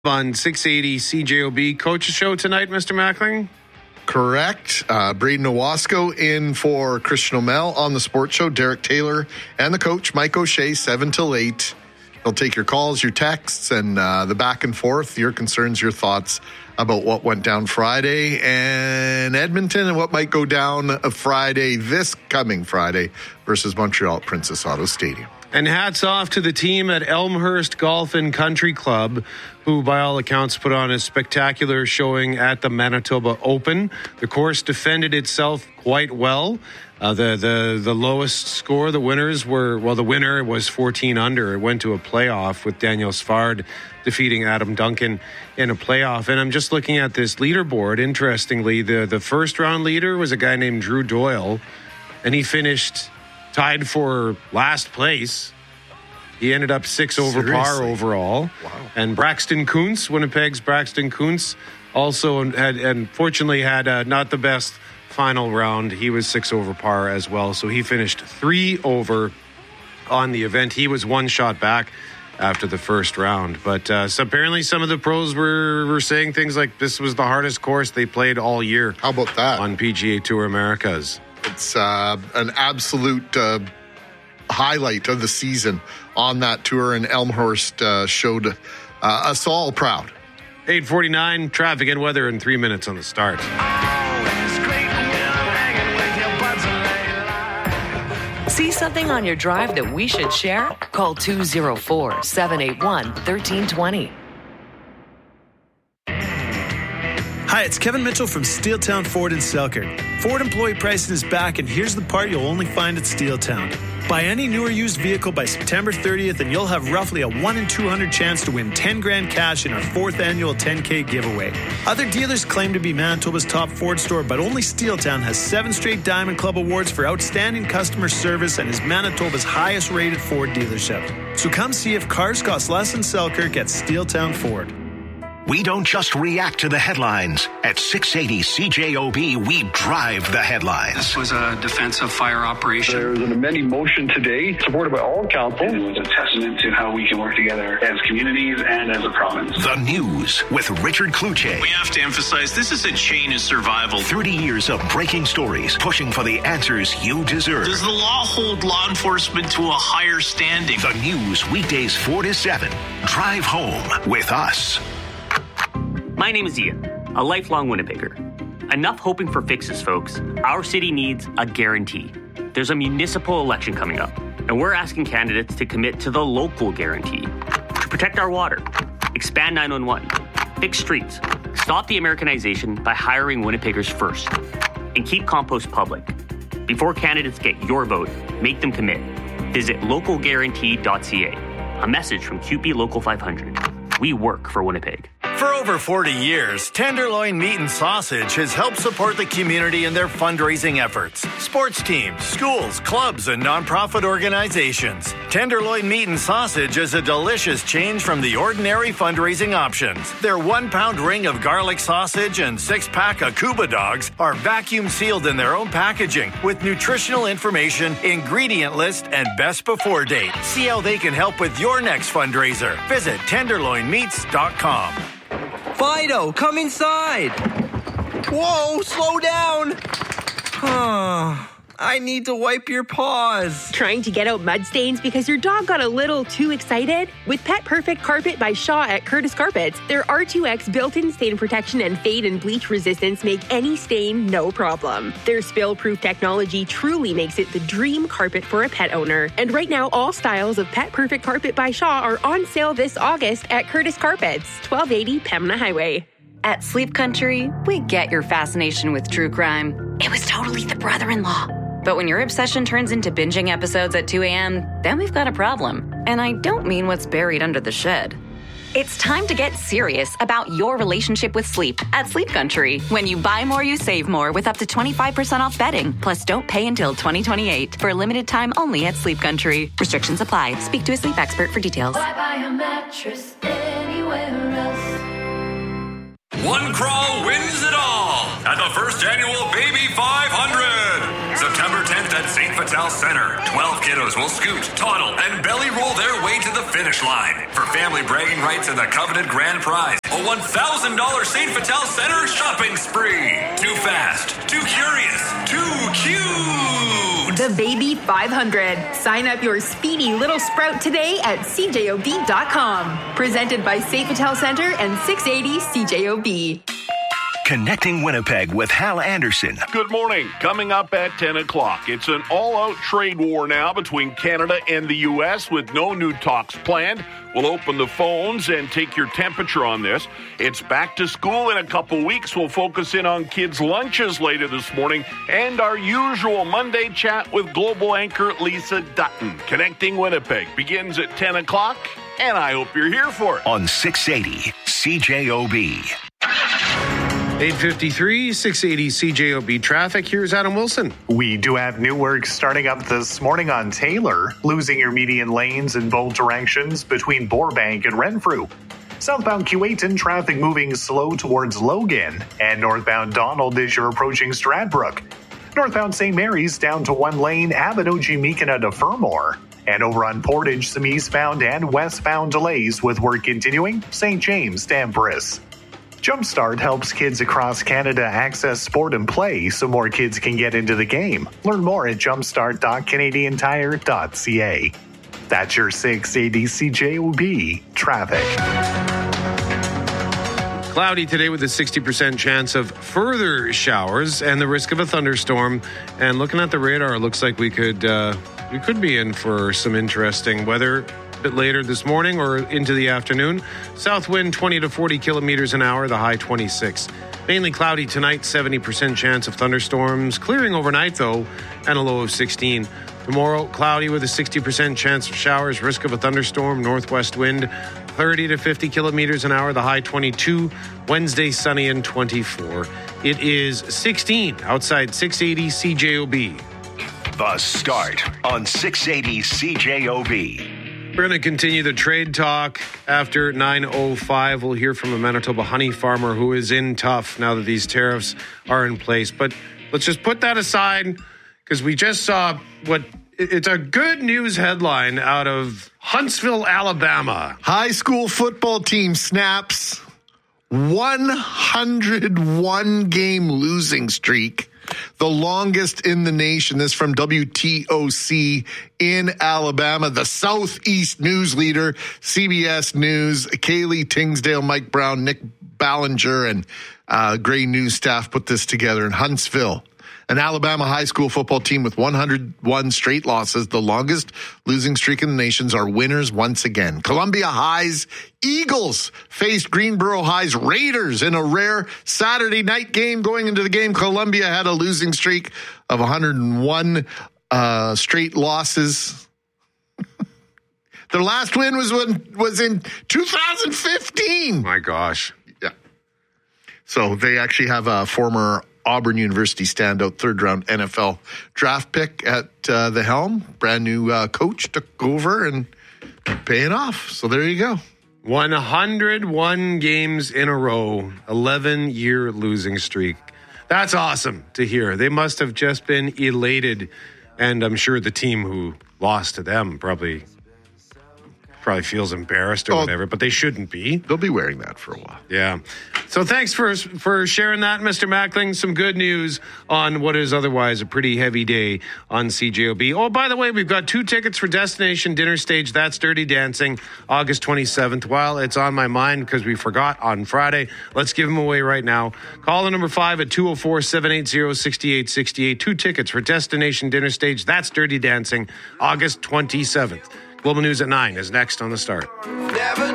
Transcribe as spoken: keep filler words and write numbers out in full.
On six eighty C J O B Coach's Show tonight, Mister Mackling? Correct. Uh, Braden Owasco in for Christian O'Mell on the sports show. Derek Taylor and the coach, Mike O'Shea, seven till eight. They'll take your calls, your texts, and uh, the back and forth, your concerns, your thoughts about what went down Friday and Edmonton and what might go down Friday, this coming Friday, versus Montreal at Princess Auto Stadium. And hats off to the team at Elmhurst Golf and Country Club, who by all accounts put on a spectacular showing at the Manitoba Open. The course defended itself quite well. Uh, the, the, the lowest score, the winners were, well, the winner was fourteen under. It went to a playoff with Daniel Svard defeating Adam Duncan in a playoff. And I'm just looking at this leaderboard. Interestingly, the, the first round leader was a guy named Drew Doyle, and he finished tied for last place. He ended up six over Seriously? par overall. Wow. And Braxton Kuntz, Winnipeg's Braxton Kuntz, also had, unfortunately, had uh, not the best final round. He was six over par as well. So he finished three over on the event. He was one shot back after the first round. But uh, so apparently some of the pros were, were saying things like this was the hardest course they played all year. How about that? On P G A Tour Americas. It's uh, an absolute uh, highlight of the season on that tour, and Elmhurst uh, showed uh, us all proud. eight forty-nine, traffic and weather in three minutes on the start. See something on your drive that we should share? Call two oh four, seven eight one, one three two zero. Hi, it's Kevin Mitchell from Steeltown Ford in Selkirk. Ford employee pricing is back, and here's the part you'll only find at Steeltown. Buy any new or used vehicle by September thirtieth, and you'll have roughly a one in two hundred chance to win ten grand cash in our fourth annual ten K giveaway. Other dealers claim to be Manitoba's top Ford store, but only Steeltown has seven straight Diamond Club awards for outstanding customer service and is Manitoba's highest rated Ford dealership. So come see if cars cost less in Selkirk at Steeltown Ford. We don't just react to the headlines. At six eighty C J O B, we drive the headlines. This was a defensive fire operation. There was an amending motion today, supported by all council. It was a testament to how we can work together as communities and as a province. The news with Richard Kluche. We have to emphasize this is a chain of survival. thirty years of breaking stories, pushing for the answers you deserve. Does the law hold law enforcement to a higher standing? The news weekdays four to seven. Drive home with us. My name is Ian, a lifelong Winnipegger. Enough hoping for fixes, folks. Our city needs a guarantee. There's a municipal election coming up, and we're asking candidates to commit to the local guarantee. To protect our water, expand nine one one, fix streets, stop the Americanization by hiring Winnipeggers first, and keep compost public. Before candidates get your vote, make them commit. Visit local guarantee dot c a. A message from Q P Local five hundred. We work for Winnipeg. For over forty years, Tenderloin Meat and Sausage has helped support the community in their fundraising efforts. Sports teams, schools, clubs, and nonprofit organizations. Tenderloin Meat and Sausage is a delicious change from the ordinary fundraising options. Their one-pound ring of garlic sausage and six-pack of Cuba dogs are vacuum sealed in their own packaging with nutritional information, ingredient list, and best before date. See how they can help with your next fundraiser. Visit tenderloin meats dot com. Fido, come inside. Whoa, slow down. I need to wipe your paws. Trying to get out mud stains because your dog got a little too excited? With Pet Perfect Carpet by Shaw at Curtis Carpets, their R two X built-in stain protection and fade and bleach resistance make any stain no problem. Their spill-proof technology truly makes it the dream carpet for a pet owner. And right now, all styles of Pet Perfect Carpet by Shaw are on sale this August at Curtis Carpets, twelve eighty Pembina Highway. At Sleep Country, we get your fascination with true crime. It was totally the brother-in-law. But when your obsession turns into binging episodes at two a.m., then we've got a problem. And I don't mean what's buried under the shed. It's time to get serious about your relationship with sleep at Sleep Country. When you buy more, you save more with up to twenty-five percent off bedding. Plus, don't pay until twenty twenty-eight for a limited time only at Sleep Country. Restrictions apply. Speak to a sleep expert for details. Why buy a mattress anywhere else? One crawl wins it all at the first annual Baby five hundred. September tenth at Saint Patel Center. twelve kiddos will scoot, toddle, and belly roll their way to the finish line for family bragging rights and the coveted grand prize. A one thousand dollars Saint Patel Center shopping spree. Too fast, too curious, too cute. The Baby five hundred. Sign up your speedy little sprout today at C J O B dot com. Presented by Saint Patel Center and six eighty C J O B. Connecting Winnipeg with Hal Anderson. Good morning. Coming up at ten o'clock, it's an all-out trade war now between Canada and the U S with no new talks planned. We'll open the phones and take your temperature on this. It's back to school in a couple weeks. We'll focus in on kids' lunches later this morning and our usual Monday chat with global anchor Lisa Dutton. Connecting Winnipeg begins at ten o'clock, and I hope you're here for it. On six eighty C J O B. eight fifty-three, six eighty C J O B traffic. Here's Adam Wilson. We do have new work starting up this morning on Taylor, losing your median lanes in both directions between Burbank and Renfrew. Southbound Keewatin traffic moving slow towards Logan, and northbound Donald as you're approaching Stradbrook. Northbound Saint Mary's down to one lane, Abinogi-Meekina to Fermor. And over on Portage, some eastbound and westbound delays with work continuing, Saint James to Empress. Jumpstart helps kids across Canada access sport and play so more kids can get into the game. Learn more at jumpstart dot canadian tire dot c a. That's your six eighty C J O B traffic. Cloudy today with a sixty percent chance of further showers and the risk of a thunderstorm. And looking at the radar, it looks like we could uh, we could be in for some interesting weather a bit later this morning or into the afternoon. South wind twenty to forty kilometers an hour, the high twenty-six. Mainly cloudy tonight, seventy percent chance of thunderstorms. Clearing overnight, though, and a low of sixteen. Tomorrow, cloudy with a sixty percent chance of showers, risk of a thunderstorm, northwest wind thirty to fifty kilometers an hour, the high twenty-two. Wednesday, sunny and twenty-four. It is sixteen outside six eighty C J O B. The Start on six eighty C J O B. We're going to continue the trade talk after nine oh five. We'll hear from a Manitoba honey farmer who is in tough now that these tariffs are in place. But let's just put that aside because we just saw what it's a good news headline out of Huntsville, Alabama. High school football team snaps one hundred one game losing streak. The longest in the nation. This from W T O C in Alabama. The Southeast news leader, C B S News, Kaylee Tingsdale, Mike Brown, Nick Ballinger, and uh, Gray News staff put this together in Huntsville. An Alabama high school football team with one hundred one straight losses, the longest losing streak in the nations, are winners once again. Columbia High's Eagles faced Greenboro High's Raiders in a rare Saturday night game. Going into the game, Columbia had a losing streak of one hundred one uh, straight losses. Their last win was when, was in two thousand fifteen. My gosh. Yeah. So they actually have a former Auburn University standout third round N F L draft pick at uh, the helm. Brand new uh, coach took over and paying off. So there you go. one hundred one games in a row, eleven year losing streak. That's awesome to hear. They must have just been elated. And I'm sure the team who lost to them probably probably feels embarrassed or oh, whatever, but they shouldn't be. They'll be wearing that for a while. Yeah. So thanks for for sharing that, Mister Mackling. Some good news on what is otherwise a pretty heavy day on C J O B. Oh, by the way, we've got two tickets for Destination Dinner Stage, That's Dirty Dancing, August twenty-seventh. Well, it's on my mind because we forgot on Friday. Let's give them away right now. Call the number five at two oh four, seven eight zero, six eight six eight. Two tickets for Destination Dinner Stage, That's Dirty Dancing, August twenty-seventh. Global News at nine is next on The Start.